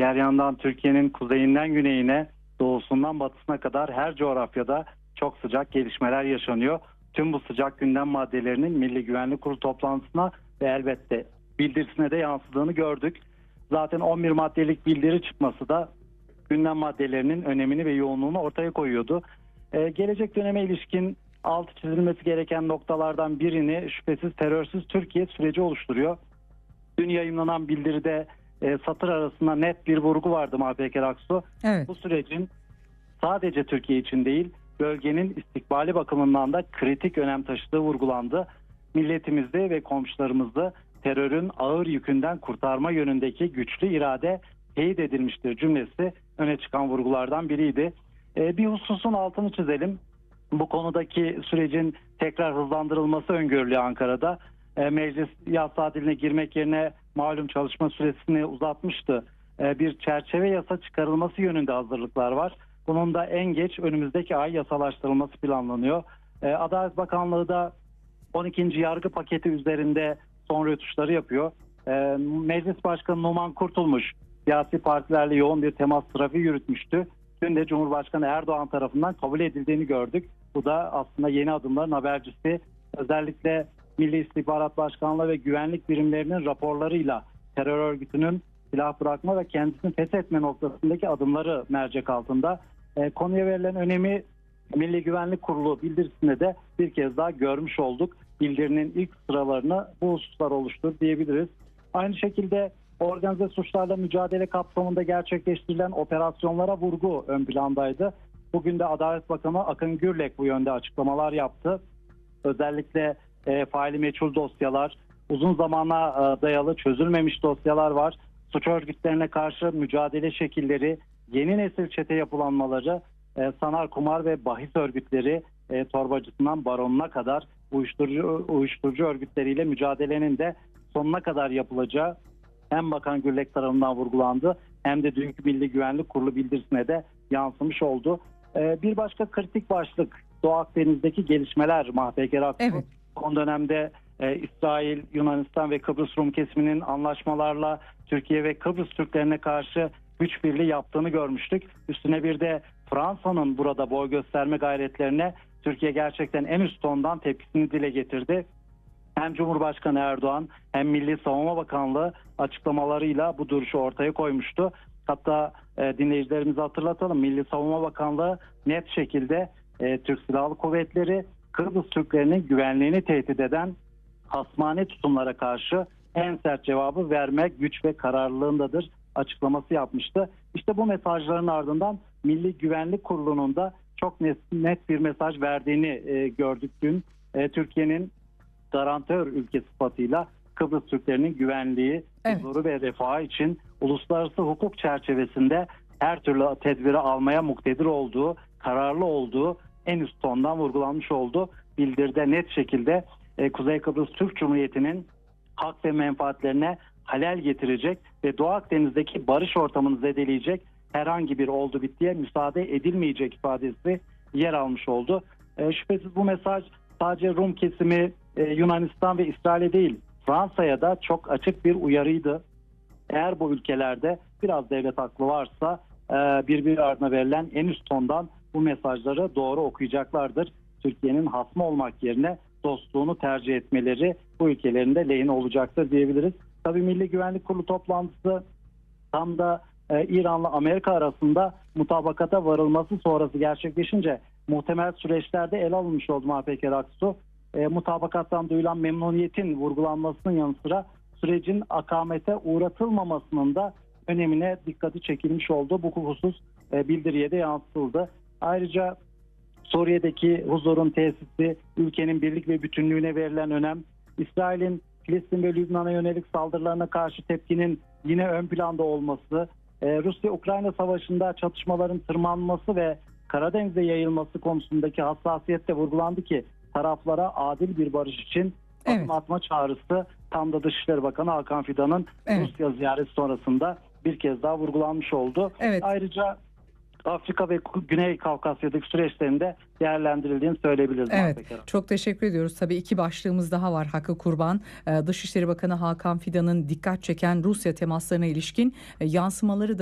Diğer yandan Türkiye'nin kuzeyinden güneyine, doğusundan batısına kadar her coğrafyada çok sıcak gelişmeler yaşanıyor. Tüm bu sıcak gündem maddelerinin Milli Güvenlik Kurulu toplantısına ve elbette bildirisine de yansıdığını gördük. Zaten 11 maddelik bildiri çıkması da gündem maddelerinin önemini ve yoğunluğunu ortaya koyuyordu. Gelecek döneme ilişkin altı çizilmesi gereken noktalardan birini şüphesiz terörsüz Türkiye süreci oluşturuyor. Dün yayınlanan bildiride satır arasında net bir vurgu vardı Mahpeker Aksu. Evet. Bu sürecin sadece Türkiye için değil, bölgenin istikbali bakımından da kritik önem taşıdığı vurgulandı. Milletimizi ve komşularımızı terörün ağır yükünden kurtarma yönündeki güçlü irade teyit edilmiştir cümlesi öne çıkan vurgulardan biriydi. Bir hususun altını çizelim. Bu konudaki sürecin tekrar hızlandırılması öngörülüyor Ankara'da. Meclis yaz tatiline girmek yerine malum çalışma süresini uzatmıştı. Bir çerçeve yasa çıkarılması yönünde hazırlıklar var. Bunun da en geç önümüzdeki ay yasalaştırılması planlanıyor. Adalet Bakanlığı da 12. yargı paketi üzerinde son rötuşları yapıyor. Meclis Başkanı Numan Kurtulmuş siyasi partilerle yoğun bir temas trafiği yürütmüştü. Dün de Cumhurbaşkanı Erdoğan tarafından kabul edildiğini gördük. Bu da aslında yeni adımların habercisi. Özellikle Milli İstihbarat Başkanlığı ve güvenlik birimlerinin raporlarıyla terör örgütünün silah bırakma ve kendisini feshetme noktasındaki adımları mercek altında. Konuya verilen önemi Milli Güvenlik Kurulu bildirisinde de bir kez daha görmüş olduk. Bildirinin ilk sıralarını bu hususlar oluştur diyebiliriz. Aynı şekilde organize suçlarla mücadele kapsamında gerçekleştirilen operasyonlara vurgu ön plandaydı. Bugün de Adalet Bakanı Akın Gürlek bu yönde açıklamalar yaptı. Özellikle faili meçhul dosyalar, uzun zamana dayalı çözülmemiş dosyalar var. Suç örgütlerine karşı mücadele şekilleri, yeni nesil çete yapılanmaları, sanal kumar ve bahis örgütleri, torbacısından baronuna kadar uyuşturucu örgütleriyle mücadelenin de sonuna kadar yapılacağı hem Bakan Gürlek tarafından vurgulandı hem de dünkü Milli Güvenlik Kurulu bildirisine de yansımış oldu. Bir başka kritik başlık Doğu Akdeniz'deki gelişmeler Mahpeker Aksu. Evet. Son dönemde İsrail, Yunanistan ve Kıbrıs Rum kesiminin anlaşmalarla Türkiye ve Kıbrıs Türklerine karşı güç birliği yaptığını görmüştük. Üstüne bir de Fransa'nın burada boy gösterme gayretlerine Türkiye gerçekten en üst tondan tepkisini dile getirdi. Hem Cumhurbaşkanı Erdoğan hem Milli Savunma Bakanlığı açıklamalarıyla bu duruşu ortaya koymuştu. Hatta dinleyicilerimize hatırlatalım. Milli Savunma Bakanlığı net şekilde Türk Silahlı Kuvvetleri Kıbrıs Türklerinin güvenliğini tehdit eden hasmane tutumlara karşı en sert cevabı vermek güç ve kararlılığındadır açıklaması yapmıştı. İşte bu mesajların ardından Milli Güvenlik Kurulu'nun da çok net bir mesaj verdiğini gördük dün. Türkiye'nin garantör ülke sıfatıyla Kıbrıs Türklerinin güvenliği, huzuru ve refahı için uluslararası hukuk çerçevesinde her türlü tedbiri almaya muktedir olduğu, kararlı olduğu en üst tondan vurgulanmış oldu. Bildiride net şekilde Kuzey Kıbrıs Türk Cumhuriyeti'nin hak ve menfaatlerine halel getirecek ve Doğu Akdeniz'deki barış ortamını zedeleyecek herhangi bir oldu bittiye müsaade edilmeyecek ifadesi yer almış oldu. Şüphesiz bu mesaj sadece Rum kesimi, Yunanistan ve İsrail'e değil Fransa'ya da çok açık bir uyarıydı. Eğer bu ülkelerde biraz devlet aklı varsa birbiri ardına verilen en üst tondan bu mesajları doğru okuyacaklardır. Türkiye'nin hasmı olmak yerine dostluğunu tercih etmeleri bu ülkelerin de lehine olacaktır diyebiliriz. Tabii Milli Güvenlik Kurulu toplantısı tam da İran'la Amerika arasında mutabakata varılması sonrası gerçekleşince muhtemel süreçlerde ele alınmış oldu Mahpeker Aksu. Mutabakattan duyulan memnuniyetin vurgulanmasının yanı sıra sürecin akamete uğratılmamasının da önemine dikkati çekilmiş oldu. Bu husus bildiriye de yansıtıldı. Ayrıca Suriye'deki huzurun tesisi, ülkenin birlik ve bütünlüğüne verilen önem, İsrail'in Filistin ve Lübnan'a yönelik saldırılarına karşı tepkinin yine ön planda olması, Rusya-Ukrayna savaşında çatışmaların tırmanması ve Karadeniz'e yayılması konusundaki hassasiyet de vurgulandı ki taraflara adil bir barış için adım atma çağrısı tam da Dışişleri Bakanı Hakan Fidan'ın Rusya ziyareti sonrasında bir kez daha vurgulanmış oldu. Evet. Ayrıca Afrika ve Güney Kafkasya'daki süreçlerinde değerlendirildiğini söyleyebiliriz. Evet, çok teşekkür ediyoruz. Tabii iki başlığımız daha var Hakkı Kurban. Dışişleri Bakanı Hakan Fidan'ın dikkat çeken Rusya temaslarına ilişkin yansımaları da